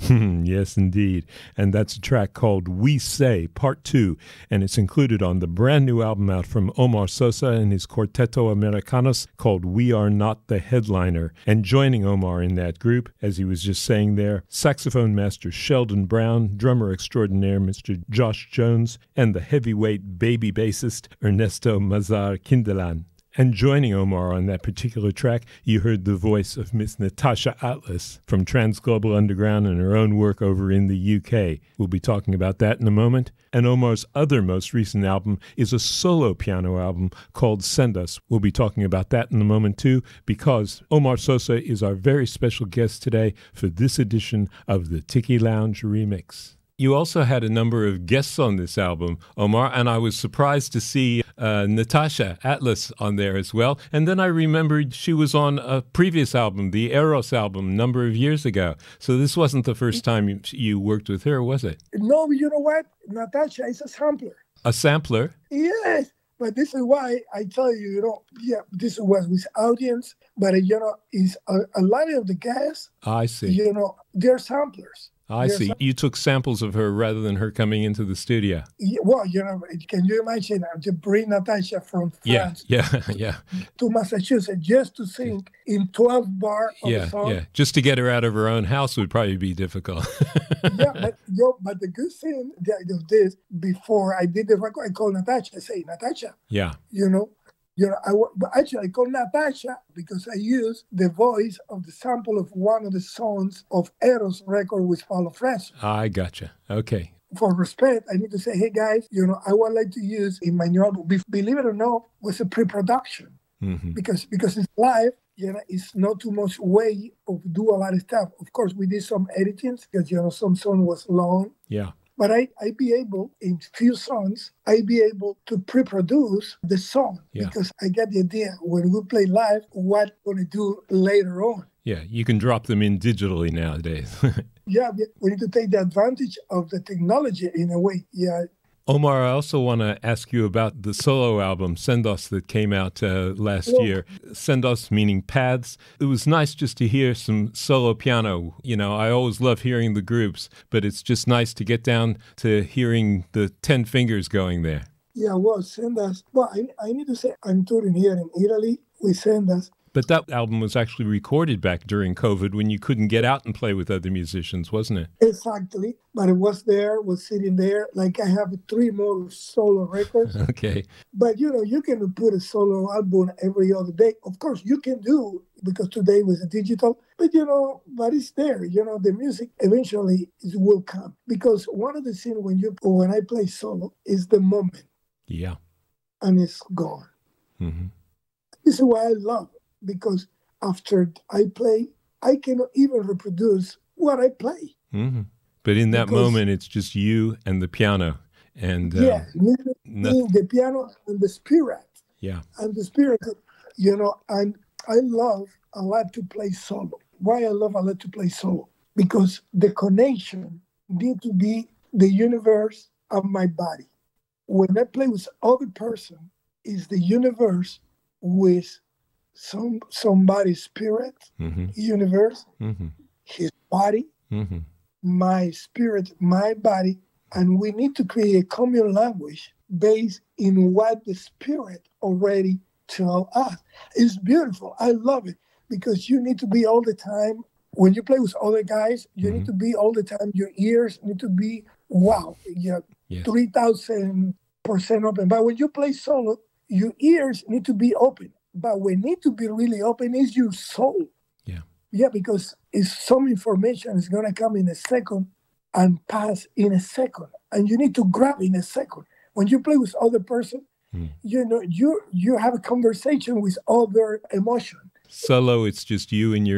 Yes, indeed. And that's a track called We Say, Part 2, and it's included on the brand new album out from Omar Sosa and his Quarteto Americanos called We Are Not the Headliner. And joining Omar in that group, as he was just saying there, saxophone master Sheldon Brown, drummer extraordinaire Mr. Josh Jones, and the heavyweight baby bassist Ernesto Mazar Kindelan. And joining Omar on that particular track, you heard the voice of Miss Natasha Atlas from Transglobal Underground and her own work over in the UK. We'll be talking about that in a moment. And Omar's other most recent album is a solo piano album called Send Us. We'll be talking about that in a moment too, because Omar Sosa is our very special guest today for this edition of the Tiki Lounge Remix. You also had a number of guests on this album, Omar, and I was surprised to see Natasha Atlas on there as well. And then I remembered she was on a previous album, the Eros album, a number of years ago. So this wasn't the first time you worked with her, was it? No, you know what? Natasha is a sampler. A sampler? Yes. But this is why I tell you, this was with audience, but, is a lot of the guests, I see. They're samplers. I see. You took samples of her rather than her coming into the studio. Well, can you imagine to bring Natasha from France yeah. to Massachusetts just to sing in 12 bar of a song? Yeah. Just to get her out of her own house would probably be difficult. but the good thing of this, before I did the record, I called Natasha. I say, Natasha, I called Natasha because I used the voice of the sample of one of the songs of Eros record with Paulo Fresh. I gotcha. Okay. For respect, I need to say, hey guys, I would like to use in my new album, believe it or not, was a pre-production. Mm-hmm. Because it's live, it's not too much way of do a lot of stuff. Of course, we did some editing because, some song was long. Yeah. But I be able, in few songs, I be able to pre-produce the song because I get the idea when we play live, what we're going to do later on. Yeah, you can drop them in digitally nowadays. Yeah, we need to take the advantage of the technology in a way. Yeah. Omar, I also want to ask you about the solo album, Send Us, that came out last year. Send Us meaning paths. It was nice just to hear some solo piano. I always love hearing the groups, but it's just nice to get down to hearing the 10 fingers going there. Yeah, well, Send Us. Well, I need to say I'm touring here in Italy with Send Us. But that album was actually recorded back during COVID when you couldn't get out and play with other musicians, wasn't it? Exactly. But it was sitting there. Like I have 3 more solo records. Okay. But, you can put a solo album every other day. Of course, you can do, because today was digital. But, but it's there. The music eventually will come. Because one of the things when I play solo is the moment. Yeah. And it's gone. Mm-hmm. This is why I love it. Because after I play, I cannot even reproduce what I play. Mm-hmm. But in that moment, it's just you and the piano. And the piano and the spirit. Yeah. And the spirit, and I love a lot to play solo. Why I love a lot to play solo? Because the connection need to be the universe of my body. When I play with other person, is the universe with somebody's spirit, mm-hmm. universe, mm-hmm. his body, mm-hmm. my spirit, my body, and we need to create a common language based in what the spirit already tell us. It's beautiful. I love it because you need to be all the time. When you play with other guys, you mm-hmm. need to be all the time. Your ears need to be, 3,000% open. But when you play solo, your ears need to be open. But what need to be really open is your soul. Yeah. Yeah, because it's some information is going to come in a second and pass in a second. And you need to grab in a second. When you play with other person, you have a conversation with other emotion. Solo, it's just you and your